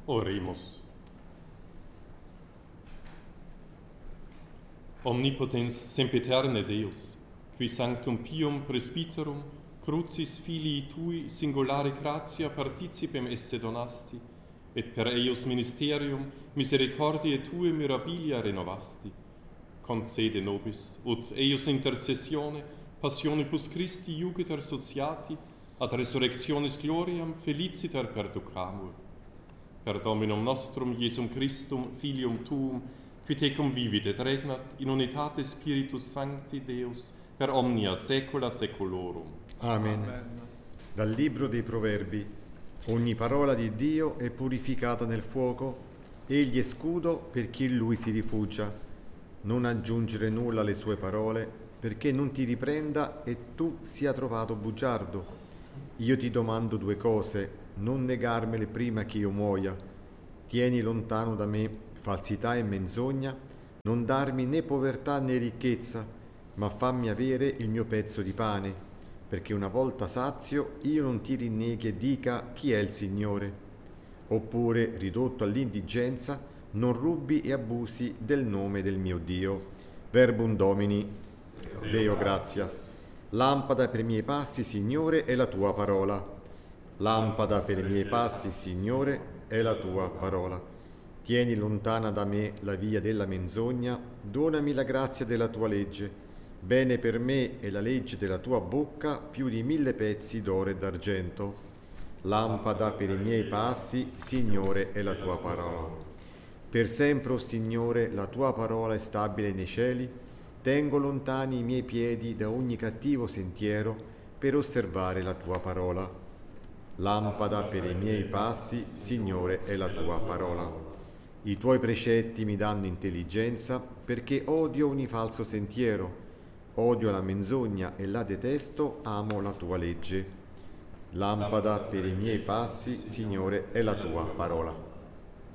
Oremus. Omnipotens sempiterne Deus, qui sanctum pium presbyterum, crucis filii tui singulare gratia participem esse donasti, et per eius ministerium misericordiae tue mirabilia renovasti. Concede nobis, ut eius intercessione, passionibus Christi iugiter sociati, ad resurrectionis gloriam feliciter perducamur. Per Dominum nostrum Iesum Christum, Filium Tuum, qui tecum vivit et regnat in unitate Spiritus Sancti Deus, per omnia saecula saeculorum. Amen. Dal Libro dei Proverbi. Ogni parola di Dio è purificata nel fuoco, egli è scudo per chi in lui si rifugia. Non aggiungere nulla alle sue parole, perché non ti riprenda e tu sia trovato bugiardo. Io ti domando due cose, non negarmele prima che io muoia. Tieni lontano da me falsità e menzogna, non darmi né povertà né ricchezza, ma fammi avere il mio pezzo di pane, perché una volta sazio io non ti rinneghi e dica chi è il Signore. Oppure, ridotto all'indigenza, non rubi e abusi del nome del mio Dio. Verbum Domini, Deo gratias. Lampada per i miei passi, Signore, è la tua parola. Lampada per i miei passi, Signore, è la tua parola. Tieni lontana da me la via della menzogna, donami la grazia della tua legge. Bene per me è la legge della tua bocca più di 1000 pezzi d'oro e d'argento. Lampada per i miei passi, Signore, è la tua parola. Per sempre, o Signore, la tua parola è stabile nei cieli. Tengo lontani i miei piedi da ogni cattivo sentiero per osservare la tua parola. Lampada per i miei passi, Signore, è la tua parola. I tuoi precetti mi danno intelligenza, perché odio ogni falso sentiero. Odio la menzogna e la detesto, amo la tua legge. Lampada per i miei passi, Signore, è la tua parola.